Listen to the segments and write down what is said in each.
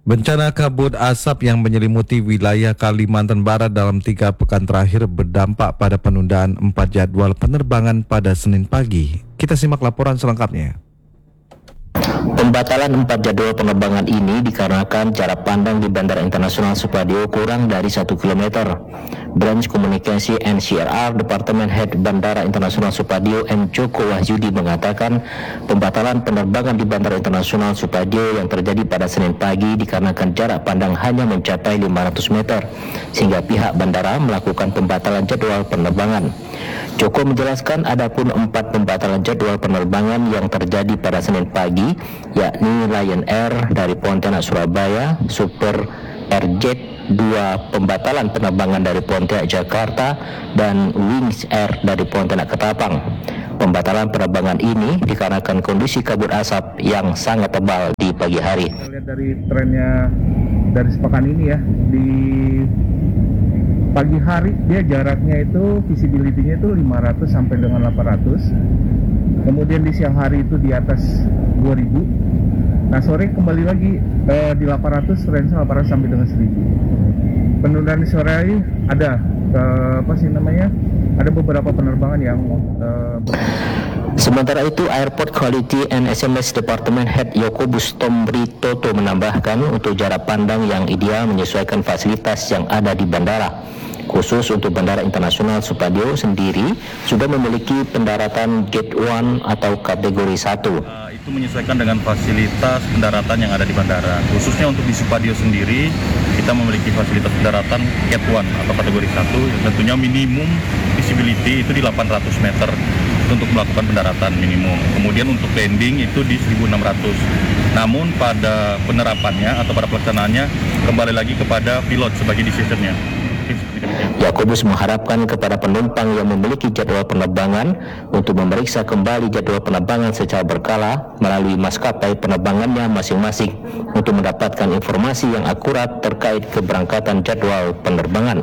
Bencana kabut asap yang menyelimuti wilayah Kalimantan Barat dalam 3 pekan terakhir berdampak pada penundaan 4 jadwal penerbangan pada Senin pagi. Kita simak laporan selengkapnya. Pembatalan 4 jadwal penerbangan ini dikarenakan jarak pandang di Bandara Internasional Supadio kurang dari 1 km. Branch Komunikasi NCRR Departemen Head Bandara Internasional Supadio M. Joko Wahyudi mengatakan pembatalan penerbangan di Bandara Internasional Supadio yang terjadi pada Senin pagi dikarenakan jarak pandang hanya mencapai 500 meter, sehingga pihak bandara melakukan pembatalan jadwal penerbangan. Joko menjelaskan adapun 4 pembatalan jadwal penerbangan yang terjadi pada Senin pagi, yakni Lion Air dari Pontianak Surabaya, Super Airjet 2 pembatalan penerbangan dari Pontianak Jakarta, dan Wings Air dari Pontianak Ketapang. Pembatalan penerbangan ini dikarenakan kondisi kabut asap yang sangat tebal di pagi hari. Kita lihat dari trennya dari sepekan ini ya, di pagi hari dia jaraknya itu visibility-nya itu 500 sampai dengan 800. Kemudian di siang hari itu di atas 2000. Nah, sore kembali lagi di 800, range 800 sampai dengan 1000. Penundaan di sore hari ada ada beberapa penerbangan yang Sementara itu, Airport Quality and SMS Department Head Yokobus Tomri Toto menambahkan untuk jarak pandang yang ideal menyesuaikan fasilitas yang ada di bandara. Khusus untuk Bandara Internasional Supadio sendiri sudah memiliki pendaratan Gate 1 atau kategori 1. Itu menyesuaikan dengan fasilitas pendaratan yang ada di bandara. Khususnya untuk di Supadio sendiri, kita memiliki fasilitas pendaratan Gate 1 atau kategori 1 yang tentunya minimum visibility itu di 800 meter untuk melakukan pendaratan minimum. Kemudian untuk landing itu di 1600. Namun pada penerapannya atau pada pelaksanaannya kembali lagi kepada pilot sebagai decision-nya. Yakobus mengharapkan kepada penumpang yang memiliki jadwal penerbangan untuk memeriksa kembali jadwal penerbangan secara berkala melalui maskapai penerbangannya masing-masing untuk mendapatkan informasi yang akurat terkait keberangkatan jadwal penerbangan.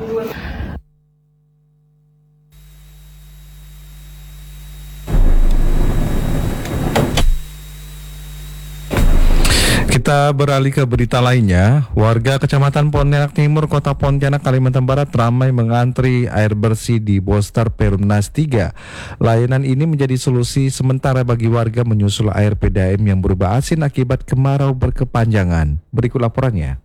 Kita beralih ke berita lainnya. Warga Kecamatan Pontianak Timur, Kota Pontianak, Kalimantan Barat ramai mengantri air bersih di Boster Perumnas 3. Layanan ini menjadi solusi sementara bagi warga menyusul air PDAM yang berubah asin akibat kemarau berkepanjangan. Berikut laporannya.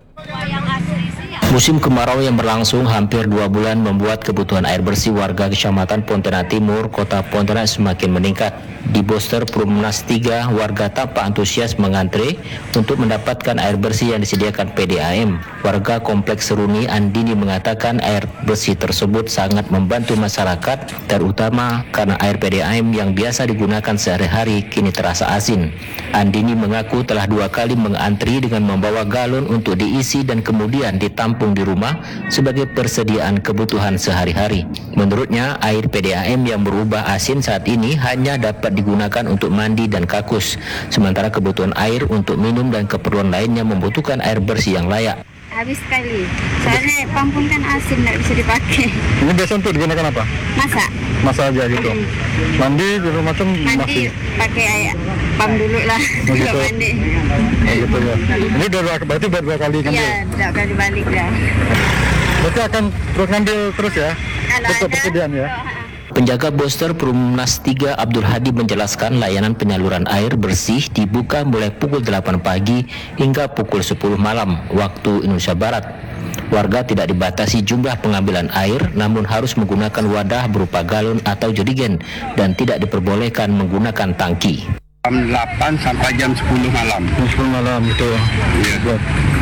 Musim kemarau yang berlangsung hampir 2 bulan membuat kebutuhan air bersih warga Kecamatan Pontianak Timur, Kota Pontianak semakin meningkat. Di Boster Perumnas 3, warga tampak antusias mengantre untuk mendapatkan air bersih yang disediakan PDAM. Warga Kompleks Seruni Andini mengatakan air bersih tersebut sangat membantu masyarakat, terutama karena air PDAM yang biasa digunakan sehari-hari kini terasa asin. Andini mengaku telah 2 kali mengantri dengan membawa galon untuk diisi dan kemudian ditampung di rumah sebagai persediaan kebutuhan sehari-hari. Menurutnya, air PDAM yang berubah asin saat ini hanya dapat digunakan untuk mandi dan kakus, sementara kebutuhan air untuk minum dan keperluan lainnya membutuhkan air bersih yang layak. Habis sekali, soalnya pampun kan asin, nggak bisa dipakai. ini biasa untuk digunakan apa? Masak. Masak aja gitu. Mandi segala macam Mandi masih. pakai air pam dulu lah. Oh, gitu. Mandi. Gitu ya. Ini berarti dua kali ngambil. Iya, tidak kali balik dah. Berarti akan terus ngambil terus ya? Kalau Untuk ada, persediaan ya? Penjaga Boster Perumnas 3 Abdul Hadi menjelaskan layanan penyaluran air bersih dibuka mulai pukul 8 pagi hingga pukul 10 malam waktu Indonesia Barat. Warga tidak dibatasi jumlah pengambilan air, namun harus menggunakan wadah berupa galon atau jerigen dan tidak diperbolehkan menggunakan tangki. Jam 8 sampai jam 10 malam. Jam 10 malam gitu. Ya.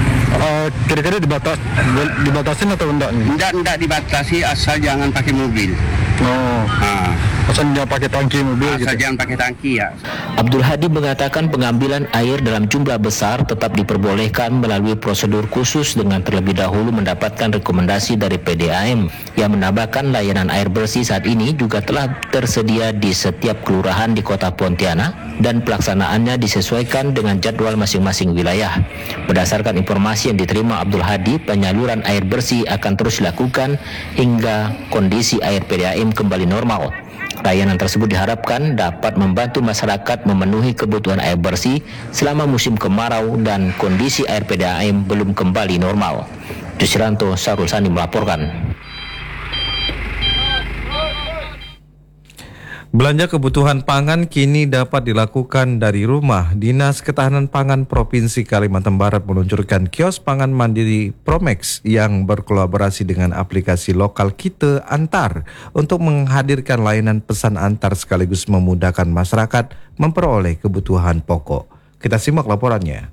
Kira-kira dibatasin atau enggak nih? Enggak dibatasi asal jangan pakai mobil. Oh, asal jangan pakai tangki mobil Asal gitu. jangan pakai tangki ya. Abdul Hadi mengatakan pengambilan air dalam jumlah besar tetap diperbolehkan melalui prosedur khusus dengan terlebih dahulu mendapatkan rekomendasi dari PDAM yang menambahkan layanan air bersih saat ini juga telah tersedia di setiap kelurahan di Kota Pontianak dan pelaksanaannya disesuaikan dengan jadwal masing-masing wilayah. Berdasarkan informasi yang diterima Abdul Hadi, penyaluran air bersih akan terus dilakukan hingga kondisi air PDAM kembali normal. Layanan tersebut diharapkan dapat membantu masyarakat memenuhi kebutuhan air bersih selama musim kemarau dan kondisi air PDAM belum kembali normal. Jusranto Sarul Sani melaporkan. Belanja kebutuhan pangan kini dapat dilakukan dari rumah. Dinas Ketahanan Pangan Provinsi Kalimantan Barat meluncurkan kios pangan mandiri Promex yang berkolaborasi dengan aplikasi lokal Kita Antar untuk menghadirkan layanan pesan antar sekaligus memudahkan masyarakat memperoleh kebutuhan pokok. Kita simak laporannya.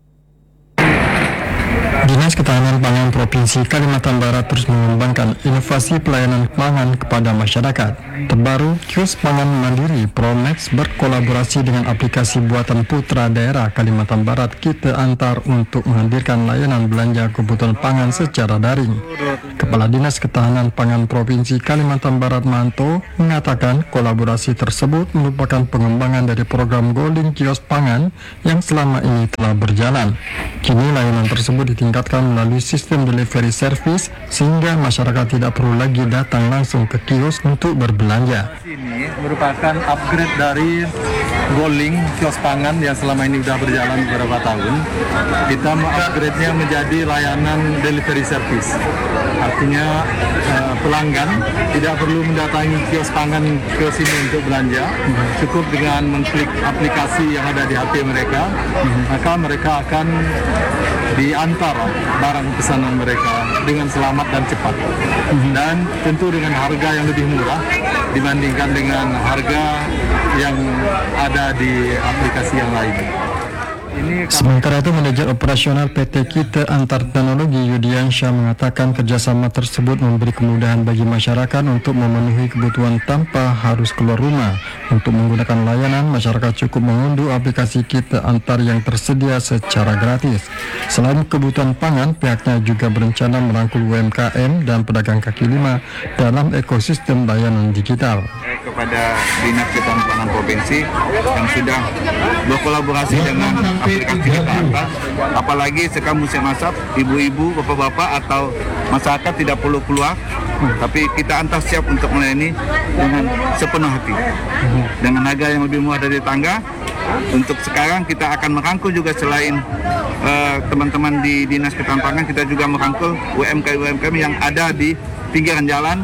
Dinas Ketahanan Pangan Provinsi Kalimantan Barat terus mengembangkan inovasi pelayanan pangan kepada masyarakat. Terbaru, kios pangan mandiri Promex berkolaborasi dengan aplikasi buatan putra daerah Kalimantan Barat Kita Antar untuk menghadirkan layanan belanja kebutuhan pangan secara daring. Kepala Dinas Ketahanan Pangan Provinsi Kalimantan Barat Manto mengatakan kolaborasi tersebut merupakan pengembangan dari program Golden Kios Pangan yang selama ini telah berjalan. Kini layanan tersebut ditingkatkan melalui sistem delivery service sehingga masyarakat tidak perlu lagi datang langsung ke kios untuk berbelanja. Ini merupakan upgrade dari Golden Kios Pangan yang selama ini sudah berjalan beberapa tahun. Kita mengupgrade-nya menjadi layanan delivery service. Artinya pelanggan tidak perlu mendatangi kios pangan ke sini untuk belanja, cukup dengan mengklik aplikasi yang ada di HP mereka, maka mereka akan diantar barang pesanan mereka dengan selamat dan cepat, dan tentu dengan harga yang lebih murah dibandingkan dengan harga yang ada di aplikasi yang lain. Sementara itu, manajer operasional PT Kita Antar Teknologi Yudiansyah mengatakan kerjasama tersebut memberi kemudahan bagi masyarakat untuk memenuhi kebutuhan tanpa harus keluar rumah. Untuk menggunakan layanan, masyarakat cukup mengunduh aplikasi Kita Antar yang tersedia secara gratis. Selain kebutuhan pangan, pihaknya juga berencana merangkul UMKM dan pedagang kaki lima dalam ekosistem layanan digital. Kepada Dinas Ketahanan Pangan Provinsi yang sudah berkolaborasi dengan aplikasi Kita Antar, apalagi sekarang musim masak, ibu-ibu, bapak-bapak atau masyarakat tidak perlu keluar, tapi Kita Antar siap untuk melayani dengan sepenuh hati, dengan harga yang lebih murah dari tangga. Untuk sekarang kita akan merangkul juga selain teman-teman di Dinas Ketahanan Pangan, kita juga merangkul UMKM yang ada di pinggiran jalan,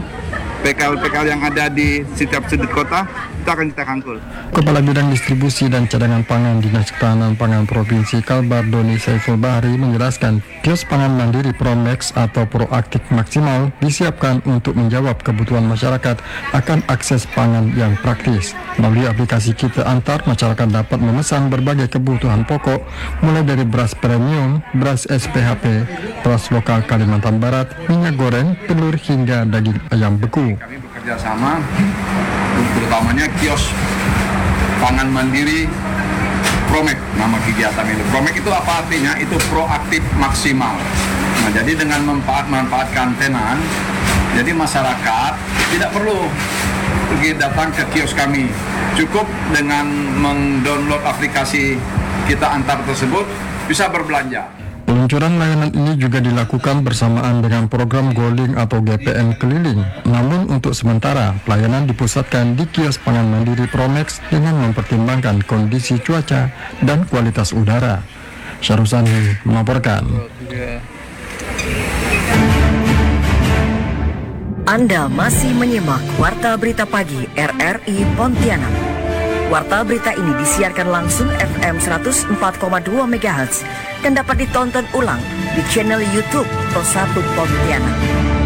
PKL yang ada di setiap sudut kota, itu akan kita rangkul. Kepala Bidang Distribusi dan Cadangan Pangan Dinas Ketahanan Pangan Provinsi Kalbar Doni Saiful Bahri menjelaskan kios pangan mandiri Promex atau Proaktif Maksimal disiapkan untuk menjawab kebutuhan masyarakat akan akses pangan yang praktis. Melalui aplikasi Kita Antar, masyarakat dapat memesan berbagai kebutuhan pokok mulai dari beras premium, beras SPHP, beras lokal Kalimantan Barat, minyak goreng, telur hingga daging ayam beku. Kami bekerja sama, terutamanya kios pangan mandiri Promex, nama kegiatan itu. Promex itu apa artinya? Itu proaktif maksimal. Nah, jadi dengan memanfaatkan tenan, jadi masyarakat tidak perlu pergi datang ke kios kami. Cukup dengan mendownload aplikasi Kita Antar tersebut bisa berbelanja. Peluncuran layanan ini juga dilakukan bersamaan dengan program Golden atau GPM keliling. Namun untuk sementara, pelayanan dipusatkan di kios pangan mandiri Promex dengan mempertimbangkan kondisi cuaca dan kualitas udara. Syarusani melaporkan. Anda masih menyimak Warta Berita Pagi RRI Pontianak. Warta berita ini disiarkan langsung FM 104,2 MHz dan dapat ditonton ulang di channel YouTube Pro 1 Pontianak.